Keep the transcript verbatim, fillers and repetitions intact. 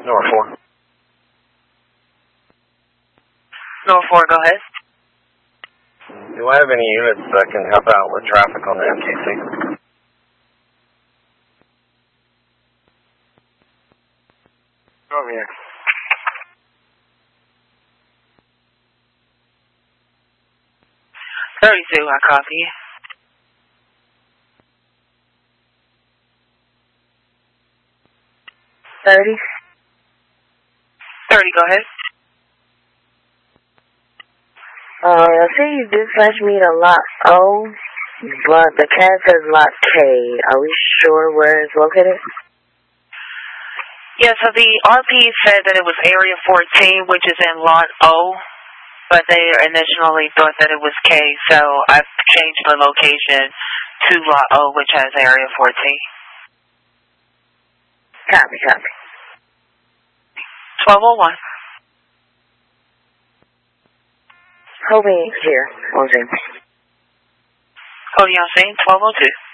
North four. North four, go ahead. Do I have any units that can help out with traffic on the M T C? Over here. thirty-two, I copy you. thirty? thirty, go ahead. Uh, I see you dispatch me to lot O, but the C A D says lot K. Are we sure where it's located? Yeah, so the R P said that it was Area fourteen, which is in lot O, but they initially thought that it was K, so I've changed the location to lot O, which has Area fourteen. Copy, copy. twelve oh one. Hoping here. On scene. Cody on scene, twelve oh two.